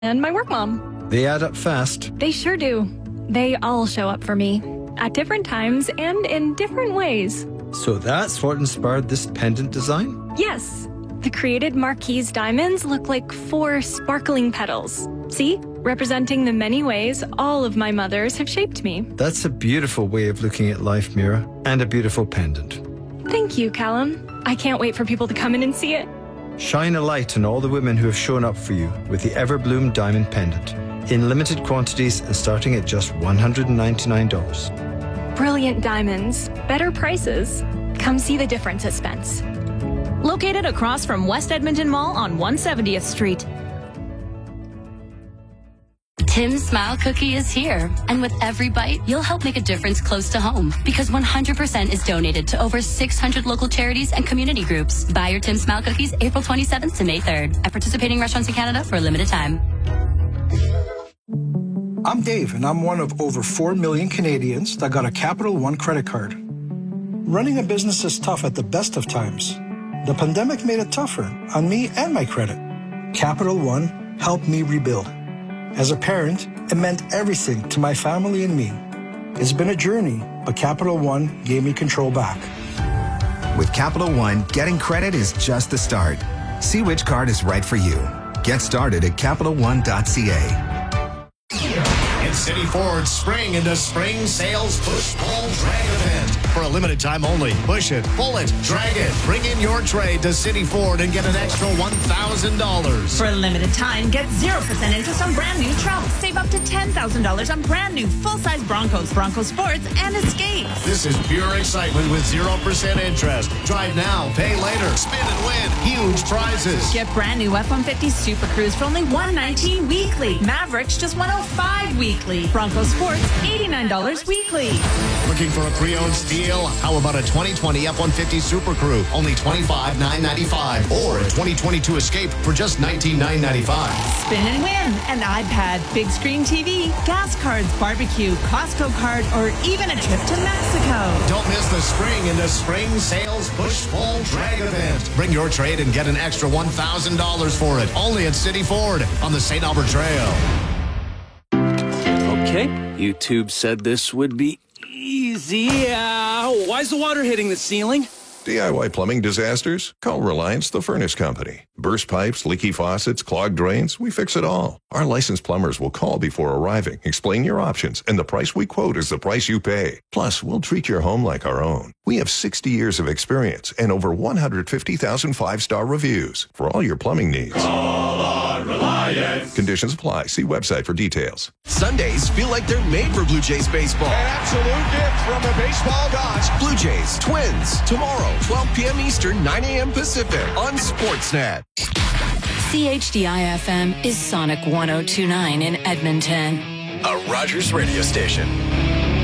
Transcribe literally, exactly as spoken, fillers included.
and my work mom. They add up fast. They sure do. They all show up for me at different times and in different ways. So that's what inspired this pendant design? Yes. The created Marquise diamonds look like four sparkling petals. See? Representing the many ways all of my mothers have shaped me. That's a beautiful way of looking at life, Mira, and a beautiful pendant. Thank you, Callum. I can't wait for people to come in and see it. Shine a light on all the women who have shown up for you with the Everbloom Diamond Pendant. In limited quantities and starting at just one hundred ninety-nine dollars. Brilliant diamonds. Better prices. Come see the difference at Spence. Located across from West Edmonton Mall on one hundred seventieth Street. Tim's Smile Cookie is here. And with every bite, you'll help make a difference close to home. Because one hundred percent is donated to over six hundred local charities and community groups. Buy your Tim's Smile Cookies April twenty-seventh to May third at participating restaurants in Canada for a limited time. I'm Dave, and I'm one of over four million Canadians that got a Capital One credit card. Running a business is tough at the best of times. The pandemic made it tougher on me and my credit. Capital One helped me rebuild. As a parent, it meant everything to my family and me. It's been a journey, but Capital One gave me control back. With Capital One, getting credit is just the start. See which card is right for you. Get started at capital one dot c a. It's City Ford's Spring into Spring Sales Push Pull Drag event. For a limited time only, push it, pull it, drag it. Bring in your trade to City Ford and get an extra one thousand dollars. For a limited time, get zero percent interest on brand new trucks. Save up to ten thousand dollars on brand new full-size Broncos, Bronco Sports, and Escapes. This is pure excitement with zero percent interest. Drive now, pay later, spin and win huge prizes. Get brand new F one fifty Super Cruise for only one hundred nineteen dollars weekly. Mavericks just one hundred five dollars weekly. Bronco Sports eighty-nine dollars weekly. Looking for a pre-owned steal? How about a twenty twenty F one fifty Super Crew, only twenty-five thousand nine hundred ninety-five dollars, or a twenty twenty-two Escape for just nineteen thousand nine hundred ninety-five dollars. Spin and win an iPad, big screen T V, gas cards, barbecue, Costco card, or even a trip to Mexico. Don't miss the Spring into Spring Sales Push Pull Drag event. Bring your trade and get an extra one thousand dollars for it, only at City Ford on the Saint Albert Trail. Okay, YouTube said this would be easy. Uh, why's the water hitting the ceiling? D I Y plumbing disasters? Call Reliance the Furnace Company. Burst pipes, leaky faucets, clogged drains, we fix it all. Our licensed plumbers will call before arriving, explain your options, and the price we quote is the price you pay. Plus, we'll treat your home like our own. We have sixty years of experience and over one hundred fifty thousand five-star reviews for all your plumbing needs. Call on Reliance. Conditions apply. See website for details. Sundays feel like they're made for Blue Jays baseball. An absolute gift from the baseball gods. Blue Jays, Twins, tomorrow, twelve p.m. Eastern, nine a.m. Pacific on Sportsnet. C H D I F M is Sonic one oh two point nine in Edmonton. A Rogers radio station.